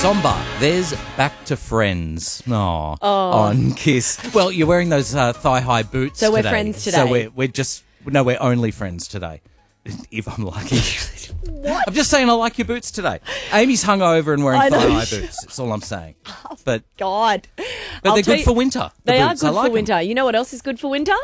Somber. There's Back to Friends. Aw, on Kiss. Well, you're wearing those thigh-high boots So we're today. friends today. So we're only friends today. If I'm lucky. What? I'm just saying I like your boots today. Amy's hungover and wearing thigh-high boots. That's all I'm saying. But God. But they're good for winter. They are boots. good I like for winter. You know what else is good for winter?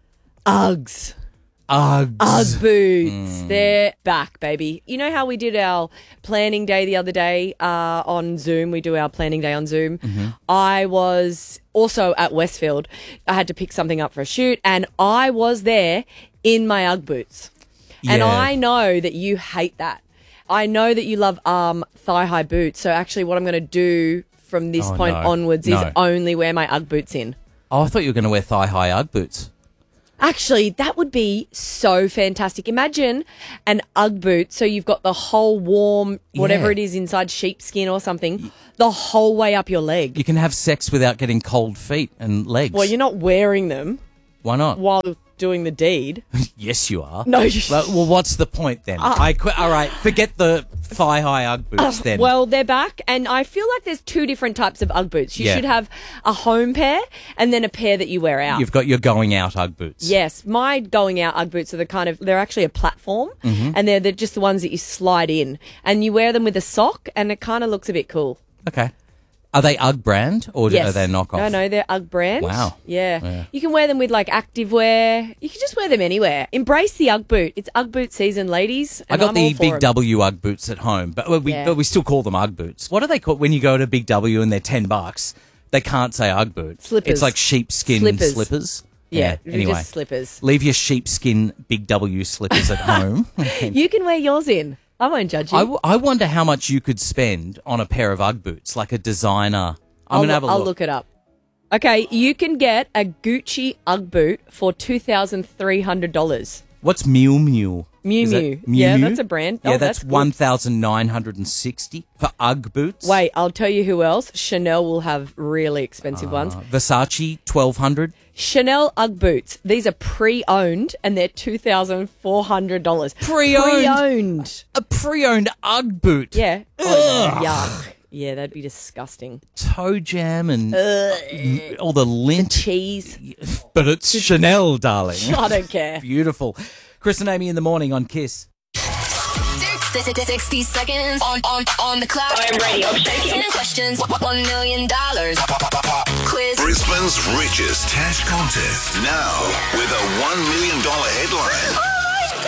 Uggs. Uggs. Ugg boots. They're back, baby. You know how we did our planning day the other day on Zoom? We do our planning day on Zoom. Mm-hmm. I was also at Westfield. I had to pick something up for a shoot, and I was there in my Ugg boots. And Yeah. I know that you hate that. I know that you love thigh-high boots. So actually what I'm going to do from this point onwards is only wear my Ugg boots in. Oh, I thought you were going to wear thigh-high Ugg boots. Actually, that would be so fantastic. Imagine an Ugg boot, so you've got the whole warm, whatever it is inside sheepskin or something, the whole way up your leg. You can have sex without getting cold feet and legs. Well, you're not wearing them Why not? while doing the deed. Yes, you are. No, well, what's the point then? All right, forget the thigh-high Ugg boots then. Well, they're back, and I feel like there's two different types of Ugg boots. You Yeah. should have a home pair and then a pair that you wear out. You've got your going-out Ugg boots. Yes, my going out Ugg boots are they're actually a platform, and they're just the ones that you slide in, and you wear them with a sock, and it kind of looks a bit cool. Okay. Are they Ugg brand or Yes. are they knockoff? No, they're Ugg brand. Wow. Yeah. You can wear them with like active wear. You can just wear them anywhere. Embrace the Ugg boot. It's Ugg boot season, ladies. I And got I'm the all for Big 'em. W Ugg boots at home, but we still call them Ugg boots. What are they called when you go to Big W and they're $10? They can't say Ugg boots. Slippers. It's like sheepskin slippers. Yeah, Anyway, just slippers. leave your sheepskin Big W slippers at home. You can wear yours in. I won't judge you. I wonder how much you could spend on a pair of Ugg boots, like a designer. I'm gonna have a look. I'll look it up. Okay, you can get a Gucci Ugg boot for $2,300. What's Miu Miu? Miu Is that Miu. Miu Yeah, Miu? that's a brand. Yeah, Oh, that's good. 1,960 for Ugg boots. Wait, I'll tell you who else. Chanel will have really expensive ones. Versace 1,200. Chanel Ugg boots. These are pre-owned and they're $2,400. Pre-owned. A pre-owned Ugg boot. Yeah. Oh, yuck. Yeah, that'd be disgusting. Toe jam and all the lint. Cheese. But it's Chanel, darling. I don't care. Beautiful. Chris and Amy in the morning on Kiss. 60 seconds on the clock. I'm ready. I'm shaking. 10 questions, $1 million. Quiz. Brisbane's richest cash contest now with a $1 million headline.